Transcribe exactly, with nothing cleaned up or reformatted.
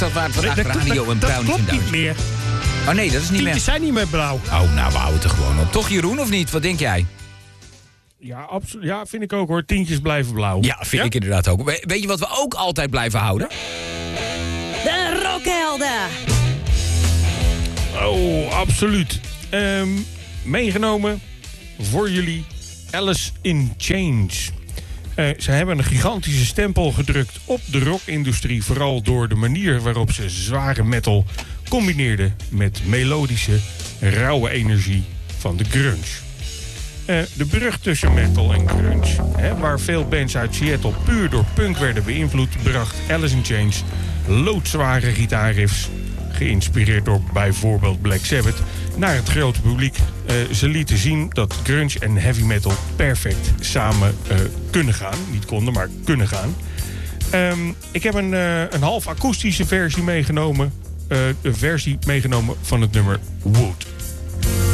Dat waren vandaag Nee, dat- radio dat- en dat brownies en klopt niet duizend. meer. Oh nee, dat is niet Tientjes meer. zijn niet meer blauw. Oh, nou, we houden het er gewoon op. Toch, Jeroen, of niet? Wat denk jij? Ja, absoluut. Ja, vind ik ook hoor. Tientjes blijven blauw. Ja, vind ik inderdaad ook. We- weet je wat we ook altijd blijven houden? De rockhelden. Oh, absoluut. Ehm, meegenomen voor jullie Alice in Chains. Eh, ze hebben een gigantische stempel gedrukt op de rockindustrie. Vooral door de manier waarop ze zware metal combineerden met melodische, rauwe energie van de grunge. Eh, de brug tussen metal en grunge, hè, waar veel bands uit Seattle puur door punk werden beïnvloed, bracht Alice in Chains loodzware gitaarriffs, geïnspireerd door bijvoorbeeld Black Sabbath, naar het grote publiek. Eh, ze lieten zien dat grunge en heavy metal perfect samen eh, kunnen gaan. Niet konden, maar kunnen gaan. Ehm, ik heb een, eh, een half akoestische versie meegenomen. Eh, een versie meegenomen van het nummer Wood.